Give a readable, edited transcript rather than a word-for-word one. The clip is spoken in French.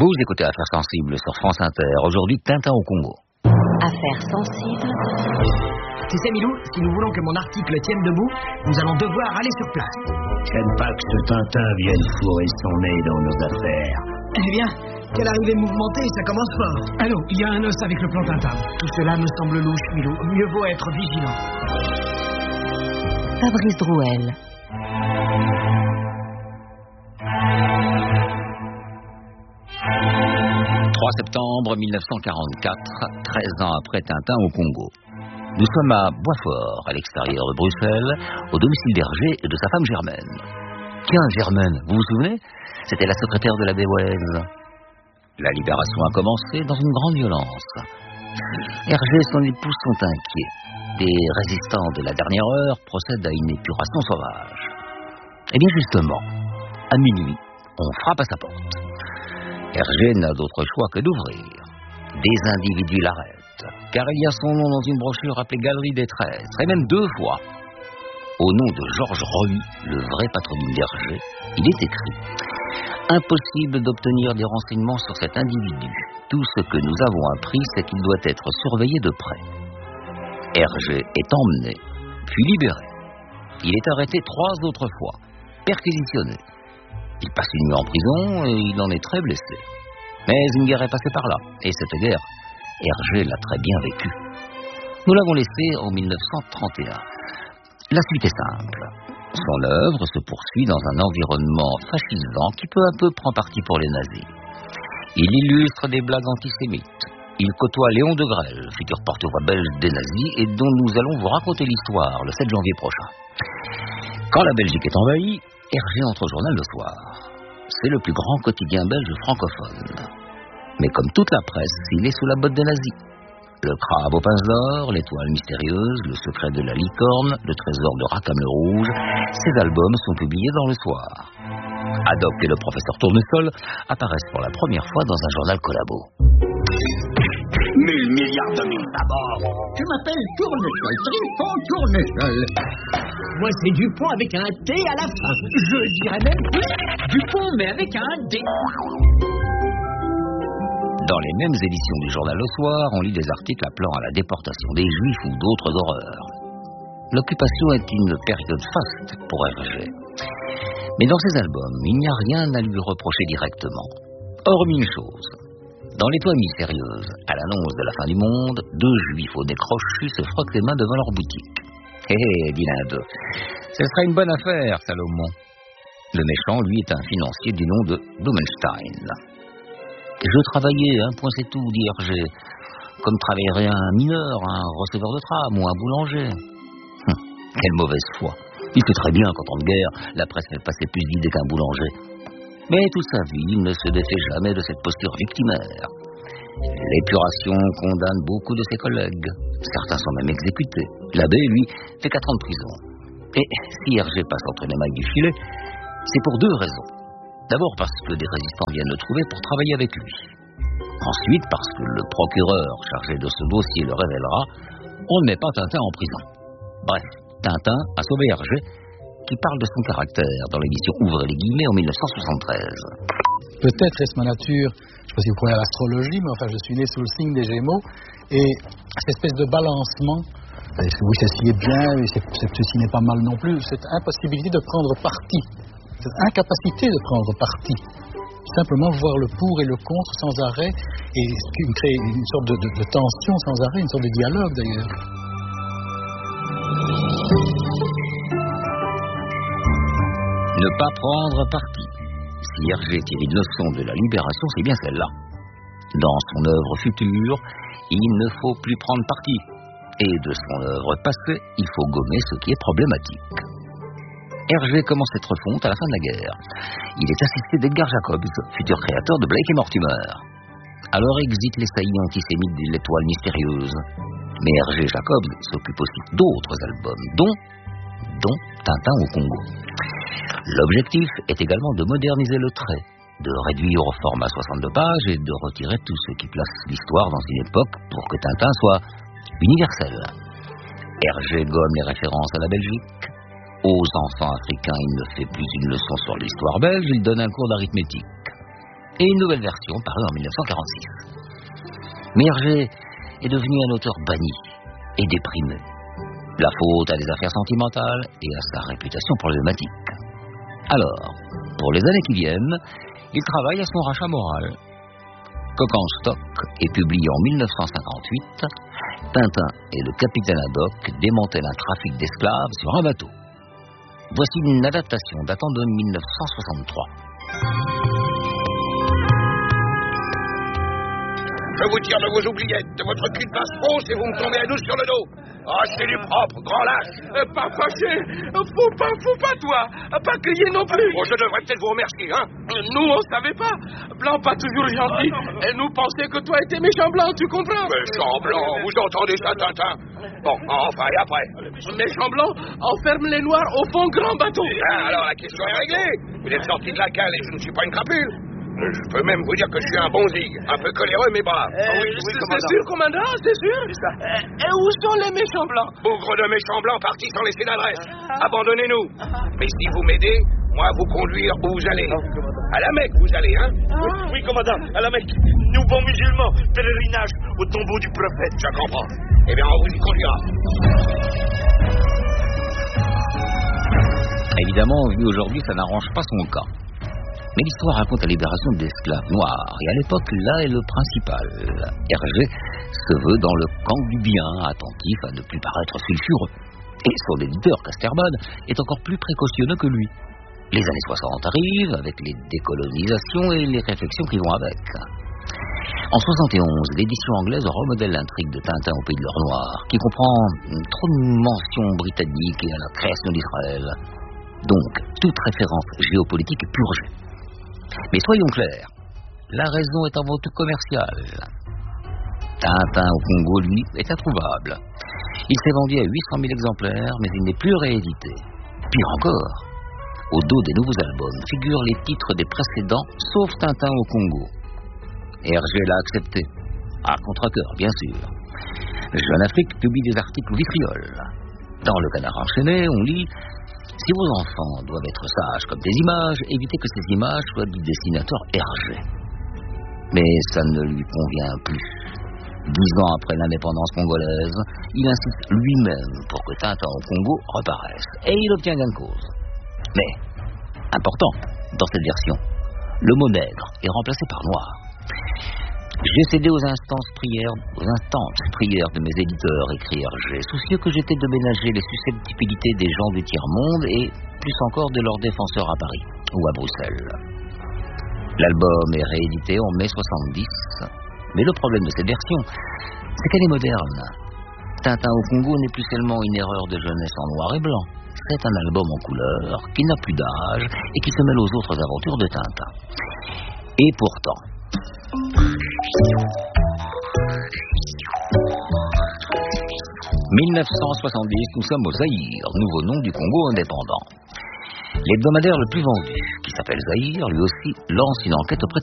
Vous écoutez Affaires sensibles sur France Inter. Aujourd'hui, Tintin au Congo. Affaires sensibles. Tu sais, Milou, si nous voulons que mon article tienne debout, nous allons devoir aller sur place. J'aime pas que ce Tintin vienne fourrer son nez dans nos affaires. Eh bien, quelle arrivée mouvementée, ça commence fort. Allô, il y a un os avec le plan Tintin. Tout cela me semble louche, Milou. Mieux vaut être vigilant. Fabrice Drouel. « 3 septembre 1944, 13 ans après Tintin au Congo. Nous sommes à Boisfort, à l'extérieur de Bruxelles, au domicile d'Hergé et de sa femme Germaine. Tiens, Germaine, vous vous souvenez? C'était la secrétaire de l'abbé Waise. La libération a commencé dans une grande violence. Hergé et son épouse sont inquiets. Des résistants de la dernière heure procèdent à une épuration sauvage. Eh bien justement, à minuit, on frappe à sa porte. Hergé n'a d'autre choix que d'ouvrir. Des individus l'arrêtent, car il y a son nom dans une brochure appelée Galerie des Traîtres, et même 2 fois. Au nom de Georges Roy, le vrai patronyme d'Hergé, il est écrit « Impossible d'obtenir des renseignements sur cet individu. Tout ce que nous avons appris, c'est qu'il doit être surveillé de près. » Hergé est emmené, puis libéré. Il est arrêté 3 autres fois, perquisitionné. Il passe une nuit en prison et il en est très blessé. Mais une guerre est passée par là, et cette guerre, Hergé l'a très bien vécue. Nous l'avons laissé en 1931. La suite est simple. Son œuvre se poursuit dans un environnement fascisant qui peu à peu prend parti pour les nazis. Il illustre des blagues antisémites. Il côtoie Léon Degrelle, futur porte-voix belge des nazis, et dont nous allons vous raconter l'histoire le 7 janvier prochain. Quand la Belgique est envahie, Hergé entre au journal le soir. C'est le plus grand quotidien belge francophone. Mais comme toute la presse, il est sous la botte des nazis. Le crabe aux pinces d'or, l'étoile mystérieuse, le secret de la licorne, le trésor de Rackham le Rouge, ces albums sont publiés dans le soir. Haddock et le professeur Tournesol apparaissent pour la première fois dans un journal collabo. 1000 milliards de mille d'abord. Je m'appelle Tournesol, Trifon Tournesol. Moi, c'est Dupont avec un T à la fin. Je dirais même plus Dupont, mais avec un D. Dans les mêmes éditions du journal Le Soir, on lit des articles appelant à la déportation des Juifs ou d'autres horreurs. L'occupation est une période faste pour Hergé. Mais dans ses albums, il n'y a rien à lui reprocher directement. Hormis une chose. Dans l'étoile mystérieuse, à l'annonce de la fin du monde, 2 Juifs au nez crochu se frottent les mains devant leur boutique. Hé hé, dit l'un d'eux. Ce sera une bonne affaire, Salomon. Le méchant, lui, est un financier du nom de Blumenstein. Je travaillais, un point c'est tout, dit Hergé. Comme travaillerait un mineur, un receveur de tram ou un boulanger. Quelle mauvaise foi. Il sait très bien qu'en temps de guerre, la presse fait passer plus d'idées qu'un boulanger. Mais toute sa vie, il ne se défait jamais de cette posture victimaire. L'épuration condamne beaucoup de ses collègues. Certains sont même exécutés. L'abbé, lui, fait 4 ans de prison. Et si Hergé passe entre les mailles du filet, c'est pour 2 raisons. D'abord parce que des résistants viennent le trouver pour travailler avec lui. Ensuite parce que le procureur chargé de ce dossier le révélera, on ne met pas Tintin en prison. Bref, Tintin a sauvé Hergé, qui parle de son caractère dans l'émission Ouvrez les guillemets en 1973. Peut-être est-ce ma nature, je ne sais pas si vous croyez à l'astrologie, mais enfin je suis né sous le signe des Gémeaux, et cette espèce de balancement, oui ceci est bien, ceci n'est pas mal non plus, cette impossibilité de prendre parti, cette incapacité de prendre parti, simplement voir le pour et le contre sans arrêt, et créer une sorte de tension sans arrêt, une sorte de dialogue d'ailleurs. Ne pas prendre parti. Si Hergé tire une leçon de la libération, c'est bien celle-là. Dans son œuvre future, il ne faut plus prendre parti. Et de son œuvre passée, il faut gommer ce qui est problématique. Hergé commence cette refonte à la fin de la guerre. Il est assisté d'Edgar Jacobs, futur créateur de Blake et Mortimer. Alors exit les saillies antisémites de l'étoile mystérieuse. Mais Hergé Jacobs s'occupe aussi d'autres albums, dont Tintin au Congo. L'objectif est également de moderniser le trait, de réduire au format 62 pages et de retirer tout ce qui place l'histoire dans une époque pour que Tintin soit universel. Hergé gomme les références à la Belgique. Aux enfants africains, il ne fait plus une leçon sur l'histoire belge, il donne un cours d'arithmétique. et une nouvelle version parue en 1946. Mais Hergé est devenu un auteur banni et déprimé. La faute à des affaires sentimentales et à sa réputation problématique. Alors, pour les années qui viennent, il travaille à son rachat moral. Coq en stock est publié en 1958. Tintin et le capitaine Haddock démantèlent un trafic d'esclaves sur un bateau. Voici une adaptation datant de 1963. Je vous tire de vos oubliettes, de votre cul de basse fausse et vous me tombez à nous sur le dos. Ah, c'est du propre, grand lâche. Pas fâché, faut pas toi, pas crier non plus. Bon, je devrais peut-être vous remercier, hein. Nous, on savait pas. Blanc, pas toujours gentil. Et nous pensions que toi étais méchant blanc, tu comprends? Méchant blanc, vous entendez ça, Tintin? Bon, enfin, et après? Méchant blanc, enferme les noirs au fond grand bateau. Ah, alors la question est réglée. Vous êtes sorti de la cale et je ne suis pas une crapule. Je peux même vous dire que je suis un bon zig, un peu coléreux mais brave. C'est sûr, commandant, c'est sûr. Et où sont les méchants blancs? Bougre de méchants blancs partis sans laisser d'adresse. Abandonnez-nous. Mais si vous m'aidez, moi vous conduire où vous allez. À la Mecque vous allez, hein? Oui, commandant, à la Mecque. Nous bons musulmans, pèlerinage au tombeau du prophète. Je comprends. Eh bien, on vous y conduira. Évidemment, vu aujourd'hui, ça n'arrange pas son cas. Mais l'histoire raconte la libération d'esclaves noirs, et à l'époque, là est le principal. Hergé se veut dans le camp du bien, attentif à ne plus paraître sulfureux. Et son éditeur, Casterbad, est encore plus précautionneux que lui. Les années 60 arrivent, avec les décolonisations et les réflexions qui vont avec. En 71, l'édition anglaise remodèle l'intrigue de Tintin au pays de l'or noir, qui comprend trop de mentions britanniques et à la création d'Israël. Donc, toute référence géopolitique est purgée. Mais soyons clairs, la raison est avant tout commerciale. Tintin au Congo, lui, est introuvable. Il s'est vendu à 800 000 exemplaires, mais il n'est plus réédité. Pire encore, au dos des nouveaux albums figurent les titres des précédents, sauf Tintin au Congo. Hergé l'a accepté, à contre-cœur, bien sûr. Jeune Afrique publie des articles vitrioles. Dans le Canard enchaîné, on lit: si vos enfants doivent être sages comme des images, évitez que ces images soient du dessinateur Hergé. Mais ça ne lui convient plus. 10 ans après l'indépendance congolaise, il insiste lui-même pour que Tintin au Congo reparaisse. Et il obtient gain de cause. Mais, important, dans cette version, le mot nègre est remplacé par noir. J'ai cédé aux instantes prières de mes éditeurs, écrit Hergé, soucieux que j'étais de ménager les susceptibilités des gens du tiers-monde et plus encore de leurs défenseurs à Paris ou à Bruxelles. L'album est réédité en mai 70, mais le problème de cette version, c'est qu'elle est moderne. Tintin au Congo n'est plus seulement une erreur de jeunesse en noir et blanc, c'est un album en couleur qui n'a plus d'âge et qui se mêle aux autres aventures de Tintin. Et pourtant... 1970, nous sommes au Zaïre, nouveau nom du Congo indépendant. L'hebdomadaire le plus vendu, qui s'appelle Zaïre, lui aussi lance une enquête auprès de